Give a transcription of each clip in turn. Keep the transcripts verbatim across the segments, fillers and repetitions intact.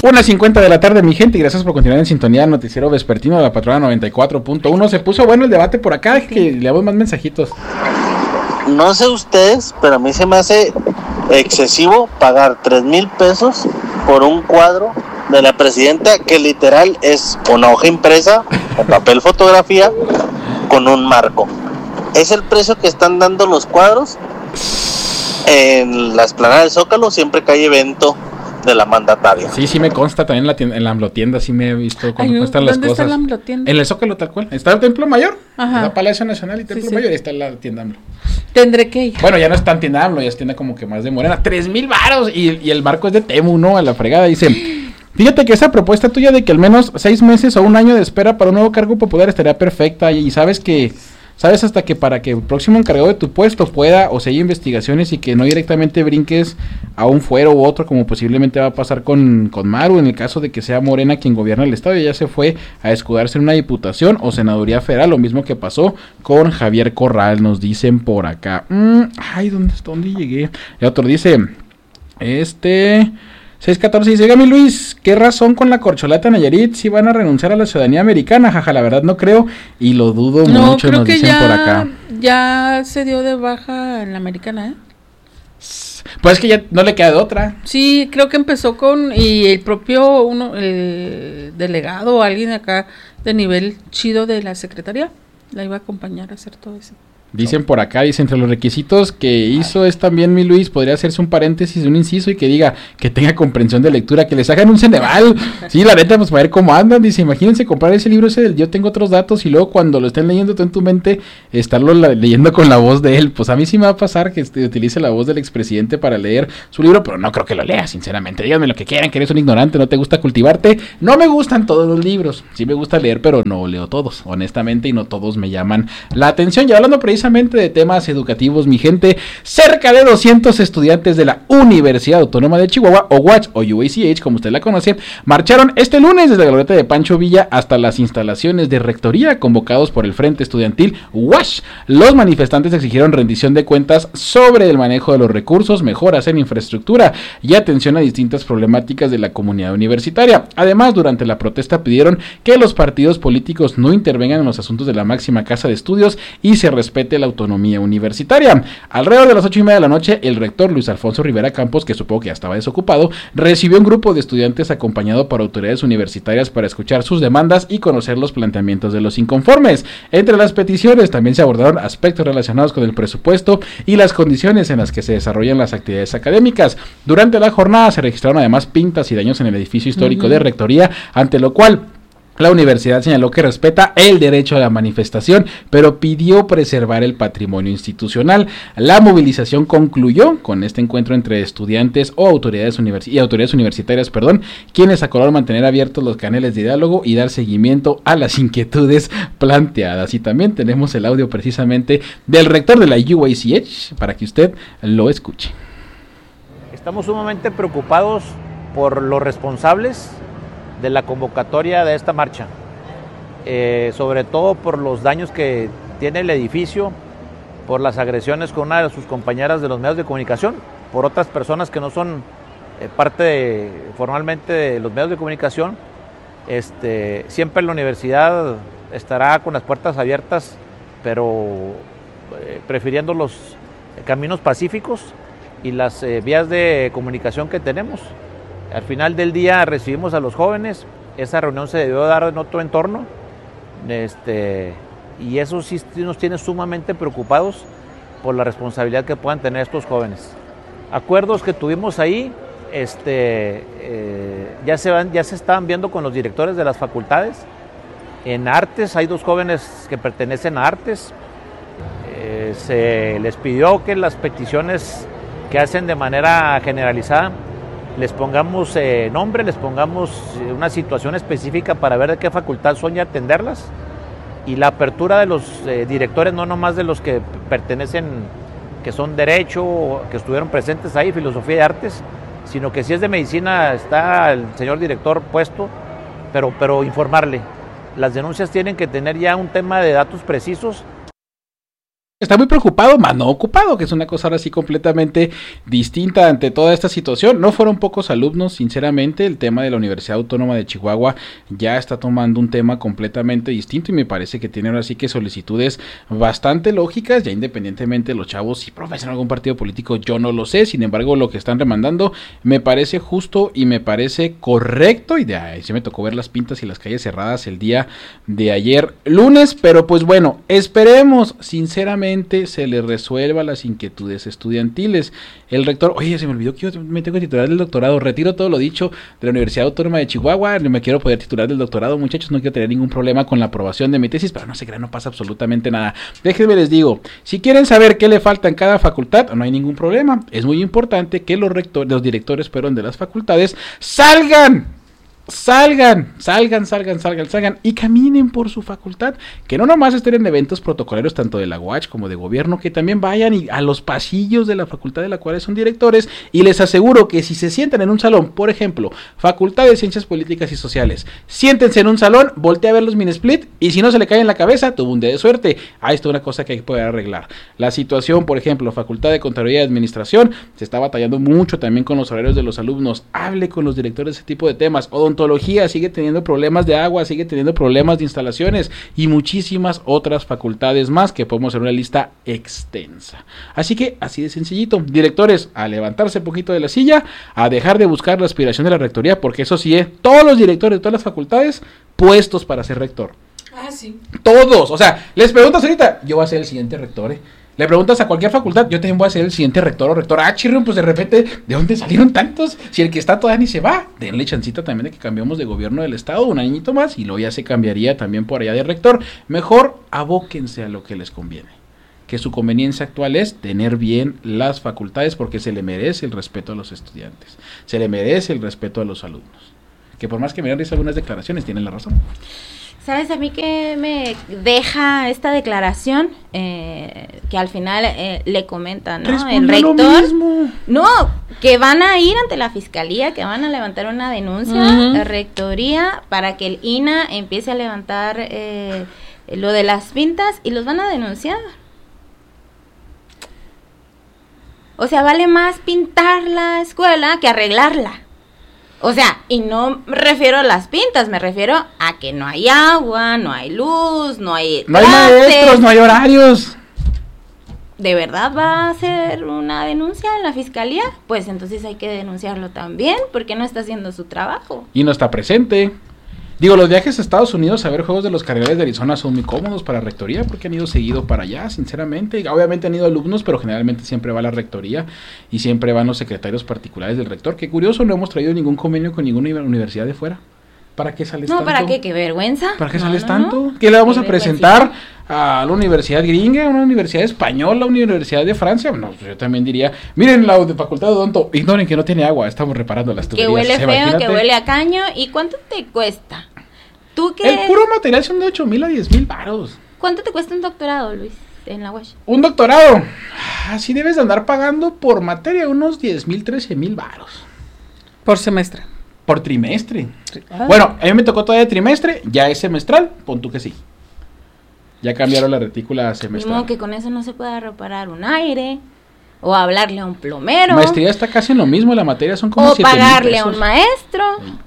una cincuenta de la tarde, mi gente, y gracias por continuar en sintonía del noticiero vespertino de la Patrona noventa y cuatro punto uno. Se puso bueno el debate por acá, sí. Que le damos más mensajitos. No sé ustedes, pero a mí se me hace excesivo pagar tres mil pesos por un cuadro de la presidenta que literal es una hoja impresa en papel fotografía con un marco. Es el precio que están dando los cuadros en la explanada del Zócalo siempre que hay evento de la mandataria. Sí, sí me consta, también en la, tienda, en la AMLO-tienda sí me he visto cómo Ay, cuestan las cosas. ¿Dónde está la AMLO-tienda? En el Zócalo tal cual. Está el Templo Mayor, Ajá. Está Palacio Nacional y Templo sí, sí. Mayor, y está la tienda AMLO. Tendré que ir. Bueno, ya no es tan tienda AMLO, ya es tienda como que más de Morena. Tres mil varos y, y el marco es de Temu, ¿no? A la fregada, dice... Fíjate que esa propuesta tuya de que al menos seis meses o un año de espera para un nuevo cargo popular estaría perfecta, y sabes que... Sabes hasta que para que el próximo encargado de tu puesto pueda o se haya investigaciones y que no directamente brinques a un fuero u otro, como posiblemente va a pasar con, con Maru, en el caso de que sea Morena quien gobierna el estado y ya se fue a escudarse en una diputación o senaduría federal, lo mismo que pasó con Javier Corral, nos dicen por acá. Mm, ay, ¿dónde, ¿dónde llegué? Y otro dice, este... seis catorce dice, oiga mi Luis, ¿qué razón con la corcholata Nayarit si van a renunciar a la ciudadanía americana? Jaja, la verdad no creo y lo dudo no, mucho, nos dicen ya, por acá. Ya se dio de baja en la americana, ¿eh? Pues es que ya no le queda de otra. Sí, creo que empezó con, y el propio uno, el delegado o alguien acá de nivel chido de la secretaría la iba a acompañar a hacer todo eso. Dicen por acá, dice, entre los requisitos que hizo es también mi Luis, podría hacerse un paréntesis, un inciso y que diga que tenga comprensión de lectura, que les hagan un Ceneval. Sí, la neta, pues para ver cómo andan. Dice, imagínense comprar ese libro ese del Yo Tengo Otros Datos y luego cuando lo estén leyendo tú en tu mente, estarlo la, leyendo con la voz de él. Pues a mí sí me va a pasar que este, utilice la voz del expresidente para leer su libro, pero no creo que lo lea, sinceramente. Díganme lo que quieran, que eres un ignorante, no te gusta cultivarte. No me gustan todos los libros, sí me gusta leer, pero no leo todos, honestamente, y no todos me llaman la atención. Y hablando precisamente de temas educativos, mi gente, cerca de doscientos estudiantes de la Universidad Autónoma de Chihuahua, o U A C H, o U A C H, como usted la conoce, marcharon este lunes desde la glorieta de Pancho Villa hasta las instalaciones de rectoría, convocados por el Frente Estudiantil U A S H. Los manifestantes exigieron rendición de cuentas sobre el manejo de los recursos, mejoras en infraestructura y atención a distintas problemáticas de la comunidad universitaria. Además, durante la protesta pidieron que los partidos políticos no intervengan en los asuntos de la máxima casa de estudios y se respete la autonomía universitaria. Alrededor de las ocho y media de la noche, el rector Luis Alfonso Rivera Campos, que supongo que ya estaba desocupado, recibió un grupo de estudiantes acompañado por autoridades universitarias para escuchar sus demandas y conocer los planteamientos de los inconformes. Entre las peticiones también se abordaron aspectos relacionados con el presupuesto y las condiciones en las que se desarrollan las actividades académicas. Durante la jornada se registraron además pintas y daños en el edificio histórico uh-huh. de rectoría, ante lo cual la universidad señaló que respeta el derecho a la manifestación, pero pidió preservar el patrimonio institucional. La movilización concluyó con este encuentro entre estudiantes o autoridades universi- y autoridades universitarias, perdón, quienes acordaron mantener abiertos los canales de diálogo y dar seguimiento a las inquietudes planteadas. Y también tenemos el audio precisamente del rector de la U A C H para que usted lo escuche. Estamos sumamente preocupados por los responsables de la convocatoria de esta marcha, eh, sobre todo por los daños que tiene el edificio, por las agresiones con una de sus compañeras de los medios de comunicación, por otras personas que no son eh, parte de, formalmente de los medios de comunicación. Este, siempre la universidad estará con las puertas abiertas, pero eh, prefiriendo los caminos pacíficos y las eh, vías de comunicación que tenemos. Al final del día recibimos a los jóvenes, esa reunión se debió dar en otro entorno, este, y eso sí nos tiene sumamente preocupados por la responsabilidad que puedan tener estos jóvenes. Acuerdos que tuvimos ahí, este, eh, ya, se van, ya se estaban viendo con los directores de las facultades. En Artes hay dos jóvenes que pertenecen a Artes, eh, se les pidió que las peticiones que hacen de manera generalizada les pongamos eh, nombre, les pongamos una situación específica para ver de qué facultad son y atenderlas. Y la apertura de los eh, directores, no nomás de los que pertenecen, que son derecho, que estuvieron presentes ahí, filosofía y artes, sino que si es de medicina está el señor director puesto, pero, pero informarle. Las denuncias tienen que tener ya un tema de datos precisos Está muy preocupado, más no ocupado, que es una cosa ahora sí completamente distinta ante toda esta situación. No fueron pocos alumnos, sinceramente, el tema de la Universidad Autónoma de Chihuahua ya está tomando un tema completamente distinto y me parece que tiene ahora sí que solicitudes bastante lógicas, ya independientemente de los chavos si profesan algún partido político, yo no lo sé, sin embargo lo que están remandando me parece justo y me parece correcto y de ahí se me tocó ver las pintas y las calles cerradas el día de ayer lunes, pero pues bueno, esperemos sinceramente se le resuelva las inquietudes estudiantiles. El rector, oye, se me olvidó que yo me tengo que titular del doctorado, retiro todo lo dicho de la Universidad Autónoma de Chihuahua, me quiero poder titular del doctorado, muchachos, no quiero tener ningún problema con la aprobación de mi tesis, pero no se crean, no pasa absolutamente nada. Déjenme les digo, si quieren saber qué le falta en cada facultad, no hay ningún problema, es muy importante que los rectores, los directores, perdón, de las facultades, salgan Salgan, salgan, salgan, salgan, salgan y caminen por su facultad, que no nomás estén en eventos protocoleros tanto de la U A C como de gobierno, que también vayan y a los pasillos de la facultad de la cual son directores, y les aseguro que si se sientan en un salón, por ejemplo, Facultad de Ciencias Políticas y Sociales, siéntense en un salón, voltea a ver los mini split y si no se le cae en la cabeza, tuvo un día de suerte. Ahí está una cosa que hay que poder arreglar. La situación, por ejemplo, Facultad de Contaduría y Administración, se está batallando mucho también con los horarios de los alumnos. Hable con los directores de ese tipo de temas. Odontología sigue teniendo problemas de agua, sigue teniendo problemas de instalaciones y muchísimas otras facultades más que podemos hacer una lista extensa. Así que así de sencillito, directores, a levantarse un poquito de la silla, a dejar de buscar la aspiración de la rectoría, porque eso sí, ¿eh? Todos los directores de todas las facultades puestos para ser rector. Ah, sí. Todos, o sea, les preguntas ahorita, yo voy a ser el siguiente rector, ¿eh? Le preguntas a cualquier facultad, yo también voy a ser el siguiente rector o rector. Ah, chirrión, pues de repente, ¿de dónde salieron tantos? Si el que está todavía ni se va, denle chancita también de que cambiemos de gobierno del estado, un añito más, y luego ya se cambiaría también por allá de rector. Mejor abóquense a lo que les conviene. Que su conveniencia actual es tener bien las facultades, porque se le merece el respeto a los estudiantes, se le merece el respeto a los alumnos. Que por más que me den algunas declaraciones, tienen la razón. ¿Sabes a mí qué me deja esta declaración? Eh, que al final eh, le comentan, ¿no? Respondió el rector. lo mismo. No, que van a ir ante la fiscalía, que van a levantar una denuncia Uh-huh. a rectoría para que el I N A empiece a levantar eh, lo de las pintas y los van a denunciar. O sea, vale más pintar la escuela que arreglarla. O sea, y no me refiero a las pintas, me refiero a que no hay agua, no hay luz, no hay No hay clases. maestros, no hay horarios. ¿De verdad va a hacer una denuncia en la fiscalía? Pues entonces hay que denunciarlo también, porque no está haciendo su trabajo. Y no está presente. Digo, los viajes a Estados Unidos a ver juegos de los Cardenales de Arizona son muy cómodos para rectoría porque han ido seguido para allá, sinceramente. Obviamente han ido alumnos, pero generalmente siempre va la rectoría y siempre van los secretarios particulares del rector. Qué curioso, no hemos traído ningún convenio con ninguna universidad de fuera. ¿Para qué sales No, tanto? ¿para qué? ¿Qué vergüenza? ¿Para qué No, sales no, tanto? no. ¿Qué le vamos Qué a presentar a la universidad gringa, a una universidad española, a una universidad de Francia? No, pues yo también diría, miren la de facultad de odonto, ignoren que no tiene agua, estamos reparando las Que tuberías. huele O sea, feo, imagínate. que huele a caño. ¿Y cuánto te cuesta? ¿Tú qué? El puro material son de ocho mil a diez mil varos. ¿Cuánto te cuesta un doctorado, Luis, en la U A S H? Un doctorado, así debes de andar pagando por materia unos diez mil, trece mil varos. Por semestre. Por trimestre. Ah. Bueno, a mí me tocó todavía trimestre, ya es semestral, pon tú que sí. Ya cambiaron la retícula a Ni semestral. modo que con eso no se pueda reparar un aire, o hablarle a un plomero, Maestría está casi en lo mismo, la materia son como o siete mil pagarle a pesos. un maestro.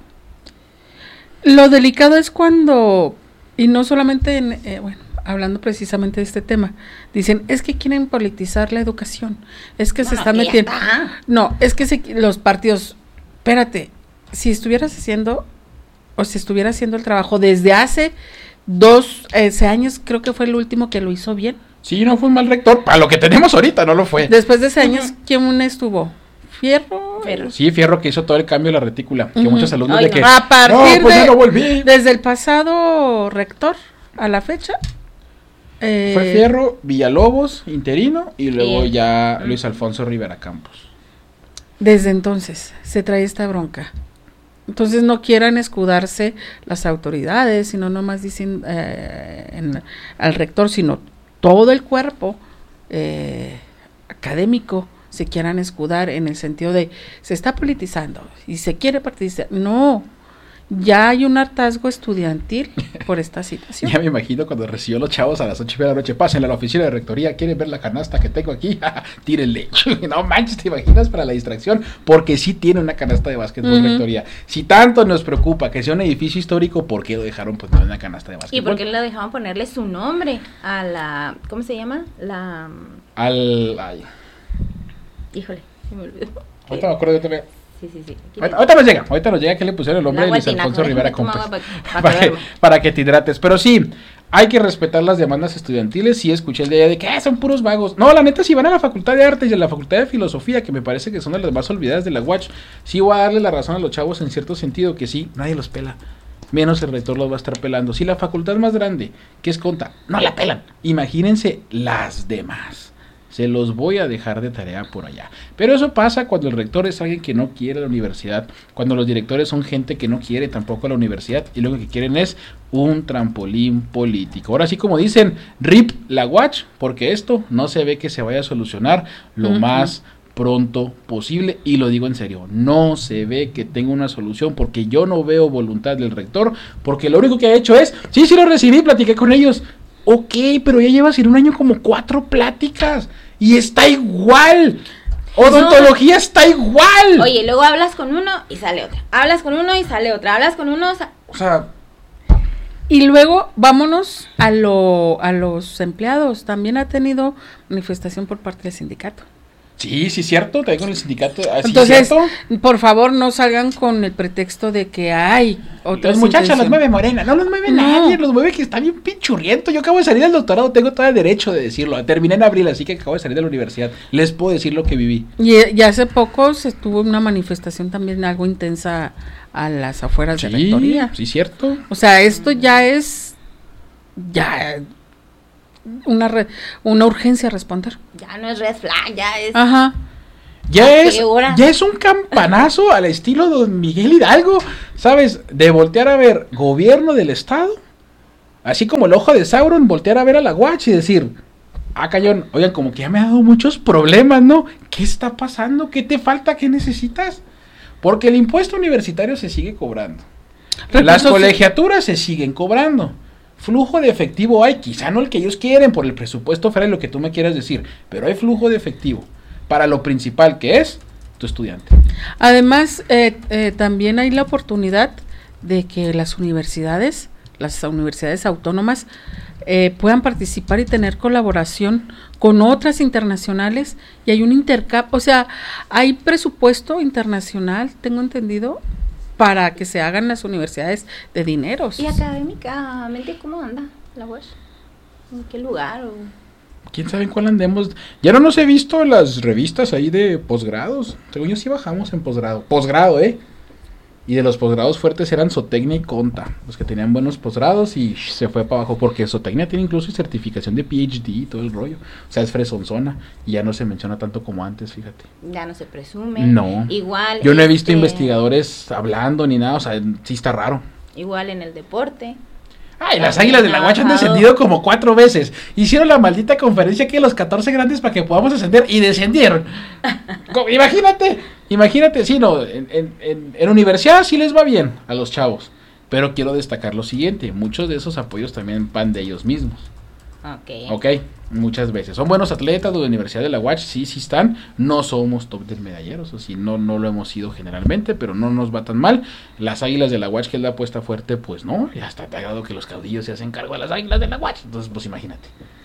Lo delicado es cuando, y no solamente, en, eh, bueno, hablando precisamente de este tema, dicen, es que quieren politizar la educación, es que se Bueno, están que ya metiendo... está. No, es que se, los partidos, espérate, si estuvieras haciendo, o si estuviera haciendo el trabajo desde hace dos eh, años, creo que fue el último que lo hizo bien. Sí, no fue un mal rector, para lo que tenemos ahorita no lo fue. Después de ese años, ¿quién estuvo? Fierro. Fierro. Sí, Fierro que hizo todo el cambio de la retícula, que Ujú. muchos alumnos Ay, de que... A partir no, pues de, yo no volví. desde el pasado rector a la fecha. eh, Fue Fierro, Villalobos, interino, y luego Sí. ya Luis Alfonso Rivera Campos. Desde entonces se trae esta bronca. Entonces no quieran escudarse las autoridades, sino nomás dicen eh, en- al rector, sino todo el cuerpo eh, académico se quieran escudar en el sentido de se está politizando y se quiere politizar. No, ya hay un hartazgo estudiantil por esta situación. Ya me imagino cuando recibió los chavos a las ocho de la noche, pásenle a la oficina de rectoría, ¿quieren ver la canasta que tengo aquí? Tírenle. No manches, ¿te imaginas para la distracción? Porque sí tiene una canasta de básquetbol uh-huh. rectoría. Si tanto nos preocupa que sea un edificio histórico, ¿por qué lo dejaron poner una canasta de básquetbol? ¿Y por qué lo dejaban ponerle su nombre a la, ¿cómo se llama? La... Al... Ay. Híjole, se me olvidó. Ahorita me acuerdo yo también. Sí, sí, sí. Ahorita, ahorita nos llega, ahorita nos llega que le pusieron el nombre de Luis Alfonso Rivera Compás. Para, para, que, para que te hidrates. Pero sí, hay que respetar las demandas estudiantiles. Sí, escuché el día de que ah, son puros vagos. No, la neta, si van a la Facultad de Artes y a la Facultad de Filosofía, que me parece que son de las más olvidadas de la U A C H, sí voy a darle la razón a los chavos en cierto sentido, que sí, nadie los pela. Menos el rector los va a estar pelando. Si la facultad más grande, que es Conta, no la pelan. Imagínense las demás. Se los voy a dejar de tarea por allá. Pero eso pasa cuando el rector es alguien que no quiere la universidad, cuando los directores son gente que no quiere tampoco la universidad y lo que quieren es un trampolín político. Ahora sí, como dicen, R I P la U A C H, porque esto no se ve que se vaya a solucionar lo uh-huh. más pronto posible, y lo digo en serio, no se ve que tenga una solución, porque yo no veo voluntad del rector, porque lo único que ha hecho es, sí, sí lo recibí, platiqué con ellos. Ok, pero ya llevas en un año como cuatro pláticas y está igual. Odontología no. está igual. Oye, luego hablas con uno y sale otra. Hablas con uno y sale otra. Hablas con uno, sa- o sea, y luego vámonos a lo a los empleados. También ha tenido manifestación por parte del sindicato. Sí, sí, cierto, también con el sindicato. ¿Sí, entonces, cierto? Por favor, no salgan con el pretexto de que hay otras los muchachos los mueve Morena, no los mueve no. nadie, los mueve que está bien pinchurriento. Yo acabo de salir del doctorado, tengo todo el derecho de decirlo. Terminé en abril, así que acabo de salir de la universidad. Les puedo decir lo que viví. Y, y hace poco se tuvo una manifestación también algo intensa a las afueras sí, de rectoría. Sí, cierto. O sea, esto ya es... ya... Una re, una urgencia a responder. Ya no es red flag, ya es. Ajá. Ya es, ya es un campanazo al estilo Don Miguel Hidalgo, ¿sabes? De voltear a ver gobierno del estado, así como el ojo de Sauron, voltear a ver a la U A C H y decir, ah, cayón, oigan, como que ya me ha dado muchos problemas, ¿no? ¿Qué está pasando? ¿Qué te falta? ¿Qué necesitas? Porque el impuesto universitario se sigue cobrando. Las colegiaturas se siguen cobrando. Flujo de efectivo hay, quizá no el que ellos quieren por el presupuesto fuera de lo que tú me quieras decir, pero hay flujo de efectivo para lo principal que es tu estudiante. Además, eh, eh, también hay la oportunidad de que las universidades, las universidades autónomas, eh, puedan participar y tener colaboración con otras internacionales, y hay un intercambio, o sea, hay presupuesto internacional, tengo entendido, para que se hagan las universidades de dineros. ¿Y académicamente cómo anda la U A C H? ¿En qué lugar? O? ¿Quién sabe en cuál andemos? Ya no nos he visto las revistas ahí de posgrados. Según yo sí bajamos en posgrado. Posgrado, ¿eh? Y de los posgrados fuertes eran Zootecnia y Conta, los que tenían buenos posgrados, y shh, se fue para abajo, porque Zootecnia tiene incluso certificación de P H D y todo el rollo. O sea, es fresonzona y ya no se menciona tanto como antes, fíjate. Ya no se presume. No. Igual. Yo no he visto este, investigadores hablando ni nada, o sea, sí está raro. Igual en el deporte. Ay, las Águilas de la U A C H han descendido como cuatro veces. Hicieron la maldita conferencia que los catorce grandes para que podamos ascender y descendieron. Imagínate, imagínate, sí, no, en, en, en, en universidad sí les va bien a los chavos. Pero quiero destacar lo siguiente, muchos de esos apoyos también van de ellos mismos. Ok. Ok, muchas veces. Son buenos atletas de la Universidad de la U A C H, sí, sí están. No somos top del medalleros, o sea, no, no lo hemos sido generalmente, pero no nos va tan mal. Las Águilas de la U A C H, que es la apuesta fuerte, pues no, ya está pegado que los caudillos se hacen cargo a las Águilas de la U A C H. Entonces, pues imagínate.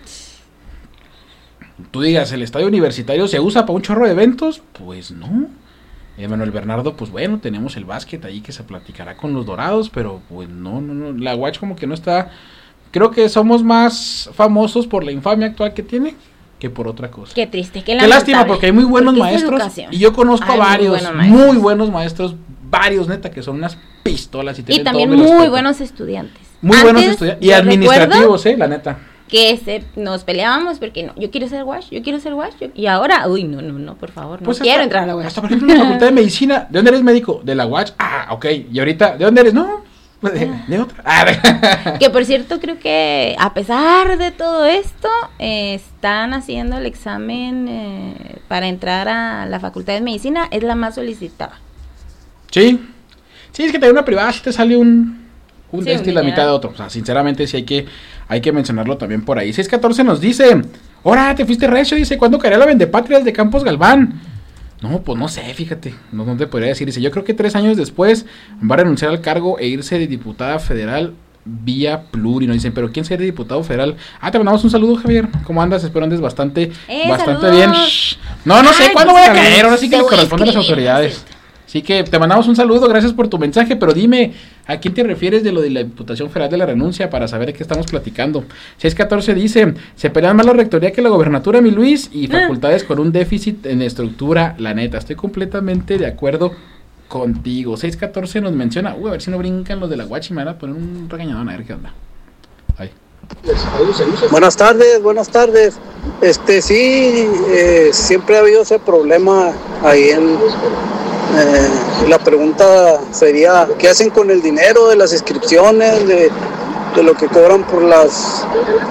Tú digas, ¿el estadio universitario se usa para un chorro de eventos? Pues no. Emanuel Bernardo, pues bueno, tenemos el básquet ahí que se platicará con los Dorados, pero pues no, no, no. La U A C H como que no está... Creo que somos más famosos por la infamia actual que tiene que por otra cosa. Qué triste, qué, qué lástima, porque hay muy buenos maestros y yo conozco hay a varios muy buenos maestros. muy buenos maestros, varios neta que son unas pistolas y, y también muy respeto. buenos estudiantes. Muy Antes, buenos estudiantes y administrativos, eh, la neta. Que se, nos peleábamos porque no, yo quiero ser W A S H, yo quiero ser W A S H, yo, y ahora, uy, no, no, no, por favor, no pues quiero hasta, entrar a la U A S H. Hasta por ejemplo en la facultad de medicina, ¿de dónde eres médico? De la U A S H, ah, ok, y ahorita, ¿de dónde eres? No, de, de otra. Ah, que por cierto, creo que a pesar de todo esto, eh, están haciendo el examen eh, para entrar a la facultad de medicina, es la más solicitada. Sí. Sí, es que tener una privada sí te sale un, un Sí, de este y un la dineral. mitad de otro. O sea, sinceramente sí hay que, hay que mencionarlo también por ahí. seis catorce nos dice, ahora te fuiste recio, dice, ¿cuándo caería la vendepatrias de Campos Galván? No, pues no sé, fíjate, no, no te podría decir. Dice, yo creo que tres años después va a renunciar al cargo e irse de diputada federal vía pluri. Nos dicen, pero ¿quién sería diputado federal? Ah, te mandamos un saludo, Javier. ¿Cómo andas? Espero andes bastante, Eh, bastante saludos. bien. Shh. No, no sé Ay, cuándo pues, voy a saludos. caer. Ahora sí que Te le voy a corresponde a las escribir, autoridades. ¿no es Así que te mandamos un saludo, gracias por tu mensaje, pero dime, ¿a quién te refieres de lo de la Diputación Federal de la Renuncia para saber de qué estamos platicando? seis catorce dice, se pelean más la rectoría que la gobernatura, mi Luis, y facultades con un déficit en estructura, la neta, estoy completamente de acuerdo contigo. seis catorce nos menciona, uy, a ver si no brincan los de la Guachi, me van a poner un regañadón, a ver qué onda. Ay. Buenas tardes, buenas tardes. Este sí, eh, siempre ha habido ese problema ahí en eh, la pregunta sería, ¿qué hacen con el dinero de las inscripciones, de, de lo que cobran por las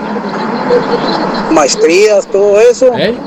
maestrías, todo eso? ¿Eh?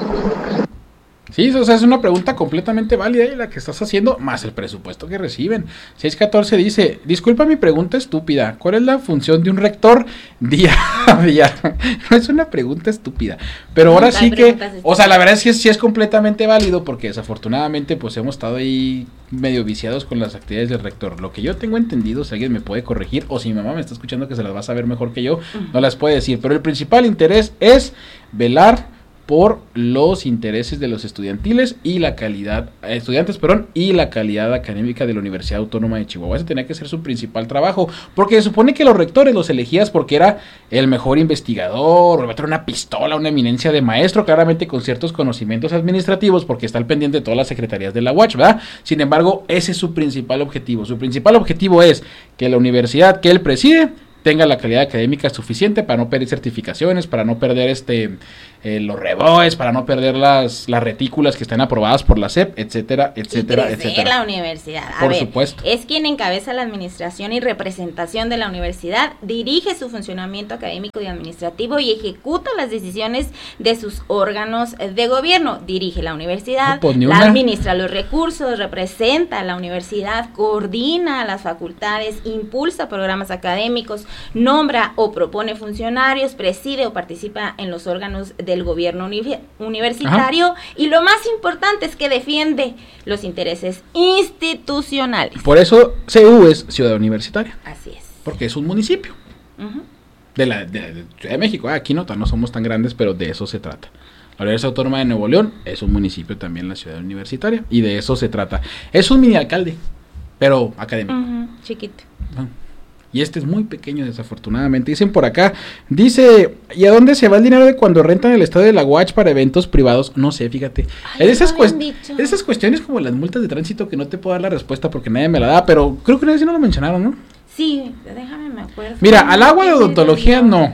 Sí, o sea, es una pregunta completamente válida y la que estás haciendo, más el presupuesto que reciben. seis catorce dice, disculpa mi pregunta estúpida, ¿cuál es la función de un rector día a día? No es una pregunta estúpida, pero ahora sí que, o sea, la verdad es que sí es completamente válido porque desafortunadamente pues hemos estado ahí medio viciados con las actividades del rector. Lo que yo tengo entendido, si alguien me puede corregir, o si mi mamá me está escuchando que se las va a saber mejor que yo, no las puede decir, pero el principal interés es velar por los intereses de los estudiantiles y la calidad, eh, estudiantes, perdón, y la calidad académica de la Universidad Autónoma de Chihuahua. Ese tenía que ser su principal trabajo, porque se supone que los rectores los elegías porque era el mejor investigador, o le una pistola, una eminencia de maestro, claramente con ciertos conocimientos administrativos, porque está al pendiente de todas las secretarías de la U A C H, ¿verdad? Sin embargo, ese es su principal objetivo. Su principal objetivo es que la universidad que él preside tenga la calidad académica suficiente para no perder certificaciones, para no perder este eh, los reboes, para no perder las, las retículas que están aprobadas por la S E P, etcétera, etcétera, y crecer etcétera. la universidad. A Por ver, supuesto. es quien encabeza la administración y representación de la universidad, dirige su funcionamiento académico y administrativo y ejecuta las decisiones de sus órganos de gobierno. Dirige la universidad, No, pues, ni la una. administra los recursos, representa a la universidad, coordina a las facultades, impulsa programas académicos, nombra o propone funcionarios, preside o participa en los órganos del gobierno uni- universitario. Ajá. Y lo más importante es que defiende los intereses institucionales. Por eso C U es ciudad universitaria. Así es. Porque es un municipio. Uh-huh. De la de, de Ciudad de México. Ah, aquí no, no somos tan grandes, pero de eso se trata. La Universidad Autónoma de Nuevo León es un municipio también, la ciudad universitaria. Y de eso se trata. Es un mini alcalde, pero académico. Uh-huh. Chiquito. Uh-huh. Y este es muy pequeño, desafortunadamente. Dicen por acá, dice, ¿y a dónde se va el dinero de cuando rentan el estadio de la U A C H para eventos privados? No sé, fíjate. Ay, es de esas, no cuest- de esas cuestiones como las multas de tránsito que no te puedo dar la respuesta porque nadie me la da, pero creo que una vez sí no lo mencionaron, ¿no? Sí, déjame me acuerdo. Mira, al agua de odontología no.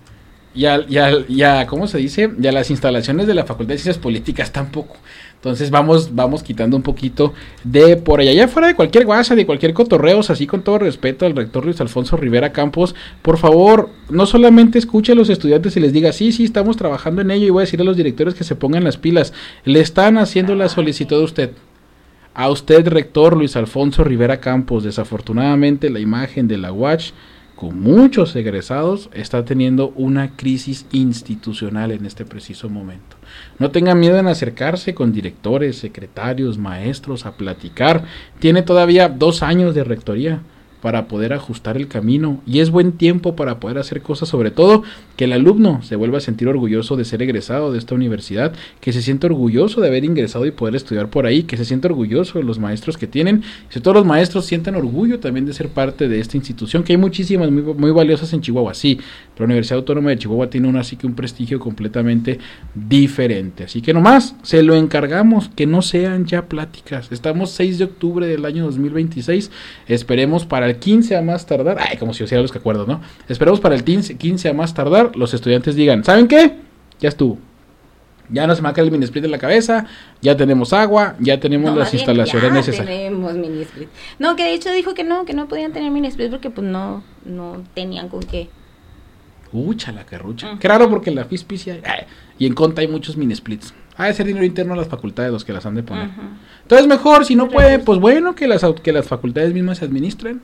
Y a, y, a, y a, ¿cómo se dice? Y a las instalaciones de la Facultad de Ciencias Políticas tampoco. Entonces vamos vamos quitando un poquito de por allá. Ya fuera de cualquier guasa, de cualquier cotorreo, así con todo respeto al rector Luis Alfonso Rivera Campos, por favor, no solamente escuche a los estudiantes y les diga, sí, sí, estamos trabajando en ello y voy a decir a los directores que se pongan las pilas. Le están haciendo la solicitud a usted. A usted, rector Luis Alfonso Rivera Campos, desafortunadamente la imagen de la U A C H con muchos egresados está teniendo una crisis institucional en este preciso momento. No tengan miedo en acercarse con directores, secretarios, maestros a platicar. Tiene todavía dos años de rectoría para poder ajustar el camino y es buen tiempo para poder hacer cosas, sobre todo que el alumno se vuelva a sentir orgulloso de ser egresado de esta universidad, que se sienta orgulloso de haber ingresado y poder estudiar por ahí, que se sienta orgulloso de los maestros que tienen, y todos los maestros sientan orgullo también de ser parte de esta institución, que hay muchísimas muy, muy valiosas en Chihuahua, sí, pero la Universidad Autónoma de Chihuahua tiene una así que un prestigio completamente diferente, así que nomás se lo encargamos, que no sean ya pláticas. Estamos seis de octubre del año dos mil veintiséis, esperemos para el quince a más tardar, ay, como si yo hiciera los que acuerdo, ¿no? Esperemos para el quince a más tardar, los estudiantes digan, ¿saben qué? Ya estuvo. Ya no se me va a caer el mini split en la cabeza, ya tenemos agua, ya tenemos no, las instalaciones ya necesarias. Tenemos mini split. No, que de hecho dijo que no, que no podían tener mini split porque pues no, no tenían con qué. Ucha la carrucha. Uh-huh. Qué raro porque en la F I S P I sí hay, ay, y en Conta hay muchos mini splits. Ha de ser dinero interno a las facultades los que las han de poner. Uh-huh. Entonces mejor, si no puede, pues bueno, que las, que las facultades mismas se administren.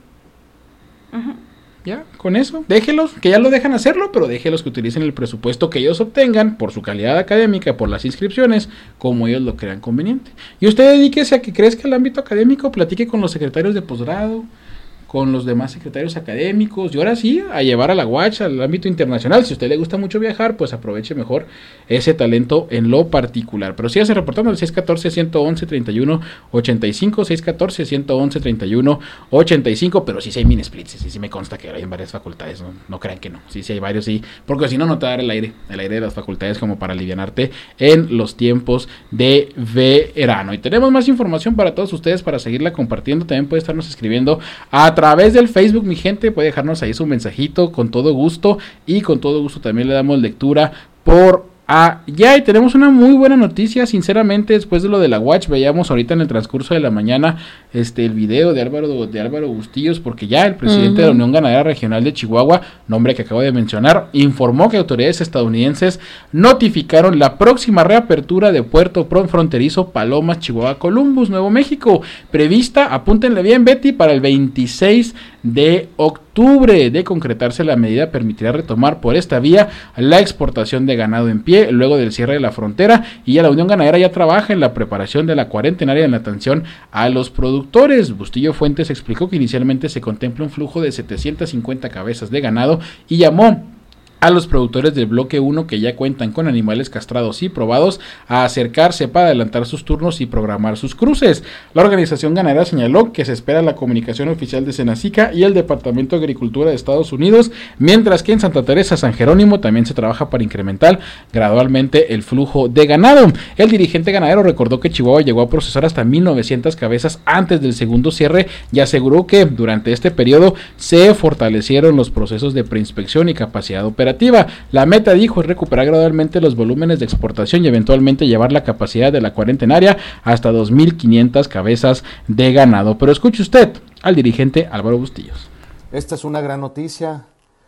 Uh-huh. Ya, con eso, déjelos, que ya lo dejan hacerlo, pero déjelos que utilicen el presupuesto que ellos obtengan por su calidad académica, por las inscripciones, como ellos lo crean conveniente. Y usted dedíquese a que crezca el ámbito académico, platique con los secretarios de posgrado, con los demás secretarios académicos, y ahora sí, a llevar a la Watch al ámbito internacional. Si a usted le gusta mucho viajar, pues aproveche mejor ese talento en lo particular. Pero sígase reportando al seis uno cuatro, uno uno uno, tres uno ocho cinco, seis uno cuatro, uno uno uno, tres uno ocho cinco, pero sí, sí hay mini splits, sí, sí me consta que hay en varias facultades, no, no crean que no, sí, sí hay varios, sí, porque si no, no te va a dar el aire, el aire de las facultades como para alivianarte en los tiempos de verano. Y tenemos más información para todos ustedes para seguirla compartiendo. También puede estarnos escribiendo a A través del Facebook, mi gente, puede dejarnos ahí su mensajito con todo gusto, y con todo gusto también le damos lectura por allá. Y tenemos una muy buena noticia, sinceramente, después de lo de la Watch. Veíamos ahorita en el transcurso de la mañana este el video de Álvaro de Álvaro Bustillos, porque ya el presidente uh-huh. de la Unión Ganadera Regional de Chihuahua, nombre que acabo de mencionar, informó que autoridades estadounidenses notificaron la próxima reapertura de puerto fronterizo Palomas, Chihuahua, Columbus, Nuevo México, prevista, apúntenle bien, Betty, para el veintiséis de octubre. De concretarse la medida, permitirá retomar por esta vía la exportación de ganado en pie luego del cierre de la frontera, y ya la Unión Ganadera ya trabaja en la preparación de la cuarentenaria en la atención a los productores. Bustillo Fuentes explicó que inicialmente se contempla un flujo de setecientas cincuenta cabezas de ganado y llamó a los productores del bloque uno que ya cuentan con animales castrados y probados a acercarse para adelantar sus turnos y programar sus cruces. La organización ganadera señaló que se espera la comunicación oficial de Senacica y el Departamento de Agricultura de Estados Unidos, mientras que en Santa Teresa San Jerónimo también se trabaja para incrementar gradualmente el flujo de ganado. El dirigente ganadero recordó que Chihuahua llegó a procesar hasta mil novecientas cabezas antes del segundo cierre y aseguró que durante este periodo se fortalecieron los procesos de preinspección y capacidad operativa. La meta, dijo, es recuperar gradualmente los volúmenes de exportación y eventualmente llevar la capacidad de la cuarentenaria hasta dos mil quinientas cabezas de ganado. Pero escuche usted al dirigente Álvaro Bustillos. Esta es una gran noticia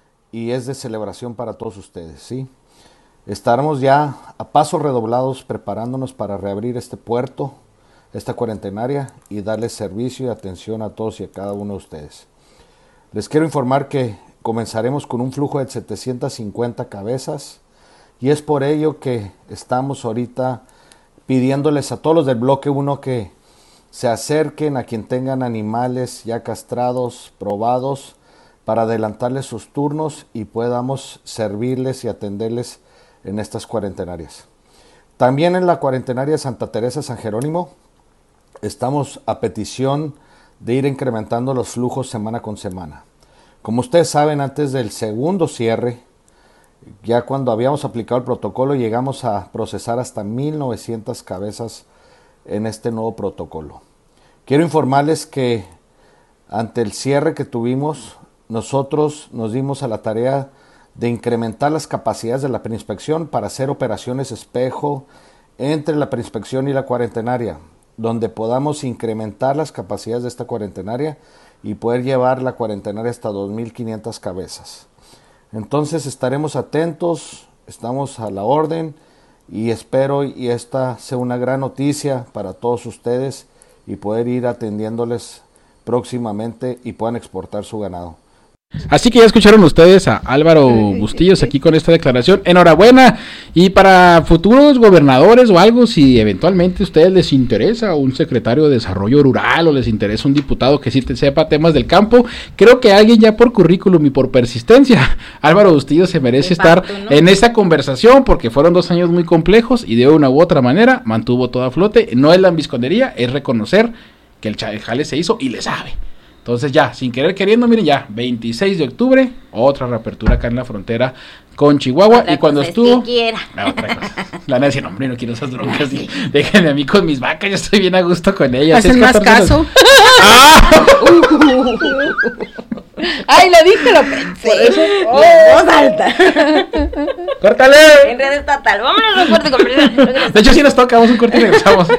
y es de celebración para todos ustedes, ¿sí? Estaremos ya a pasos redoblados preparándonos para reabrir este puerto, esta cuarentenaria, y darles servicio y atención a todos y a cada uno de ustedes. Les quiero informar que comenzaremos con un flujo de setecientas cincuenta cabezas, y es por ello que estamos ahorita pidiéndoles a todos los del bloque uno que se acerquen a quien tengan animales ya castrados, probados, para adelantarles sus turnos y podamos servirles y atenderles en estas cuarentenarias. También en la cuarentenaria Santa Teresa San Jerónimo estamos a petición de ir incrementando los flujos semana con semana. Como ustedes saben, antes del segundo cierre, ya cuando habíamos aplicado el protocolo, llegamos a procesar hasta mil novecientas cabezas en este nuevo protocolo. Quiero informarles que ante el cierre que tuvimos, nosotros nos dimos a la tarea de incrementar las capacidades de la preinspección para hacer operaciones espejo entre la preinspección y la cuarentenaria, donde podamos incrementar las capacidades de esta cuarentenaria y poder llevar la cuarentenaria hasta dos mil quinientas cabezas. Entonces estaremos atentos, estamos a la orden, y espero y esta sea una gran noticia para todos ustedes y poder ir atendiéndoles próximamente y puedan exportar su ganado. Así que ya escucharon ustedes a Álvaro Bustillos aquí con esta declaración. Enhorabuena. Y para futuros gobernadores o algo, si eventualmente a ustedes les interesa un secretario de desarrollo rural o les interesa un diputado que sí te sepa temas del campo, creo que alguien ya por currículum y por persistencia, Álvaro Bustillos se merece estar en esa conversación, porque fueron dos años muy complejos y de una u otra manera mantuvo todo a flote. No es lambisconería, es reconocer que el jale se hizo y le sabe. Entonces ya, sin querer queriendo, miren ya, veintiséis de octubre, otra reapertura acá en la frontera con Chihuahua. Otra y cuando estuvo... La otra cosa. La neta dice, no, hombre, no quiero esas broncas. Y déjenme a mí con mis vacas, yo estoy bien a gusto con ellas. Hacen más caso. ¡Ah! Ay, lo dije, lo pensé. Por eso, oh, voz alta. ¡Córtale! En red estatal, vámonos a un corte comercial. De hecho, sí nos toca, vamos a un corte y regresamos.